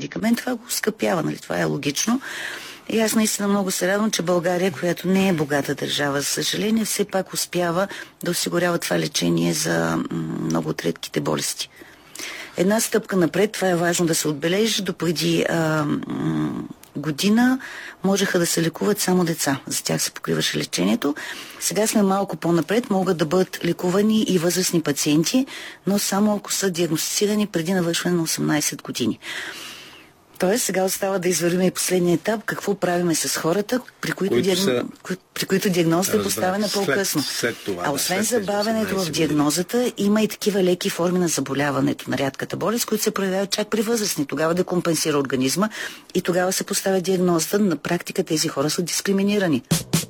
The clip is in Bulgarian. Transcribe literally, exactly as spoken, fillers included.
медикамент, това го скъпява, нали? Това е логично. И аз наистина много се радвам, че България, която не е богата държава, за съжаление, все пак успява да осигурява това лечение за много от редките болести. Една стъпка напред, това е важно да се отбележи, допреди а, година можеха да се лекуват само деца. За тях се покриваше лечението. Сега сме малко по-напред, могат да бъдат лекувани и възрастни пациенти, но само ако са диагностицирани преди навършване на осемнайсет години. Тоест, сега остава да извървим и последния етап, какво правиме с хората, при които, които, диагно... са... при които диагнозата е поставена по-късно. А освен забавянето в диагнозата, има и такива леки форми на заболяването, на рядката болест, които се проявяват чак при възрастни. Тогава да компенсира организма и тогава се поставя диагнозата. На практика тези хора са дискриминирани.